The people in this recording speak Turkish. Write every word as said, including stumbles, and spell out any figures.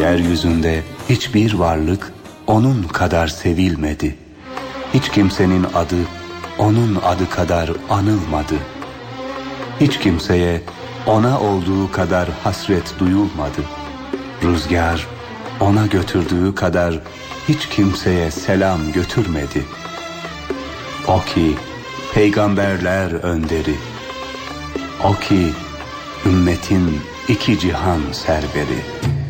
Yeryüzünde hiçbir varlık onun kadar sevilmedi. Hiç kimsenin adı onun adı kadar anılmadı. Hiç kimseye ona olduğu kadar hasret duyulmadı. Rüzgar ona götürdüğü kadar hiç kimseye selam götürmedi. O ki peygamberler önderi, o ki ümmetin iki cihan serveri.